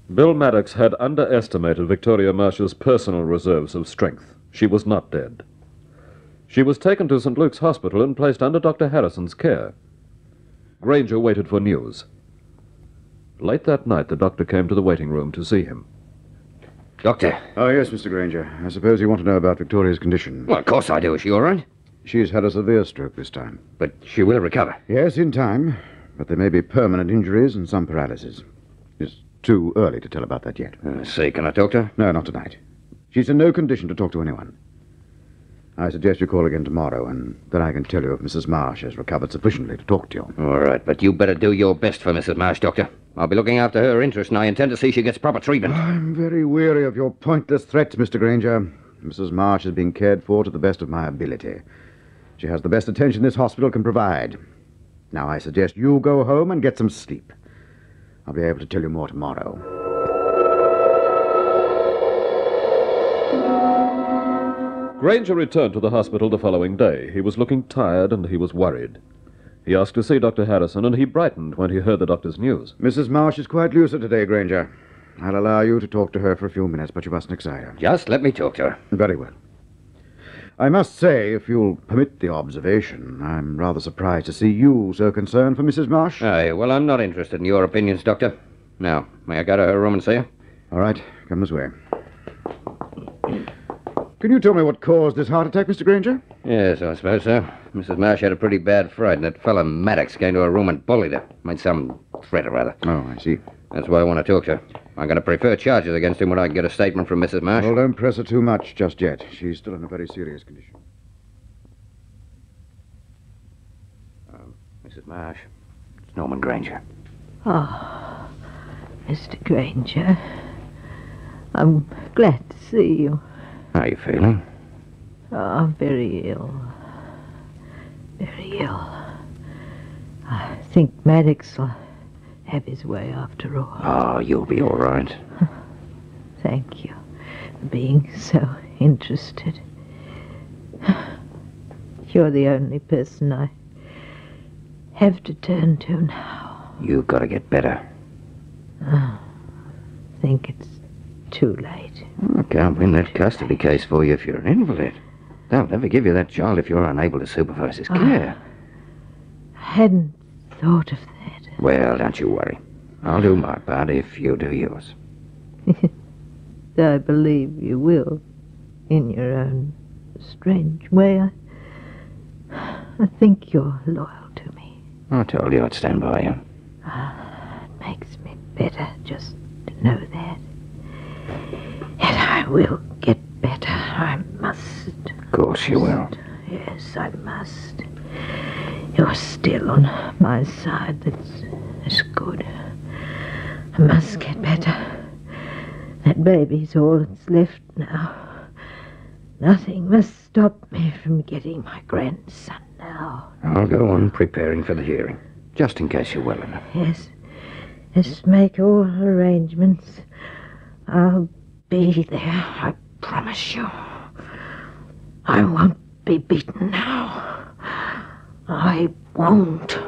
Bill Maddox had underestimated Victoria Marsh's personal reserves of strength. She was not dead. She was taken to St. Luke's Hospital and placed under Dr. Harrison's care. Granger waited for news. Late that night, the doctor came to the waiting room to see him. Doctor. Oh, yes, Mr. Granger. I suppose you want to know about Victoria's condition. Well, of course I do. Is she all right? She's had a severe stroke this time. But she will recover. Yes, in time. But there may be permanent injuries and some paralysis. It's too early to tell about that yet. Say, can I talk to her? No, not tonight. She's in no condition to talk to anyone. I suggest you call again tomorrow, and then I can tell you if Mrs. Marsh has recovered sufficiently to talk to you. All right, but you better do your best for Mrs. Marsh, Doctor. I'll be looking after her interest, and I intend to see she gets proper treatment. I'm very weary of your pointless threats, Mr. Granger. Mrs. Marsh is being cared for to the best of my ability. She has the best attention this hospital can provide. Now I suggest you go home and get some sleep. I'll be able to tell you more tomorrow. Granger returned to the hospital the following day. He was looking tired and he was worried. He asked to see Dr. Harrison, and he brightened when he heard the doctor's news. Mrs. Marsh is quite lucid today, Granger. I'll allow you to talk to her for a few minutes, but you mustn't excite her. Just let me talk to her. Very well. I must say, if you'll permit the observation, I'm rather surprised to see you so concerned for Mrs. Marsh. Aye, well, I'm not interested in your opinions, Doctor. Now, may I go to her room and see her? All right, come this way. Can you tell me what caused this heart attack, Mr. Granger? Yes, I suppose so. Mrs. Marsh had a pretty bad fright, and that fellow Maddox came to her room and bullied her. Made some threat or other. Oh, I see. That's why I want to talk to her. I'm going to prefer charges against him when I can get a statement from Mrs. Marsh. Well, don't press her too much just yet. She's still in a very serious condition. Mrs. Marsh, it's Norman Granger. Oh, Mr. Granger. I'm glad to see you. How are you feeling? Oh, I'm very ill. Very ill. I think Maddox will have his way after all. Oh, you'll be all right. Thank you for being so interested. You're the only person I have to turn to now. You've got to get better. I think it's too late. I can't win that custody case for you if you're an invalid. They'll never give you that child if you're unable to supervise his care. I hadn't thought of that. Well, don't you worry. I'll do my part if you do yours. I believe you will, in your own strange way. I think you're loyal to me. I told you I'd stand by you. It makes me better just to know that. And I will get better. I must. Of course you will. Yes, I must. You're still on my side. That's good. I must get better. That baby's all that's left now. Nothing must stop me from getting my grandson now. I'll go on preparing for the hearing, just in case you're well enough. Yes. Just make all arrangements. I'll be there, I promise you. I won't be beaten now. I won't.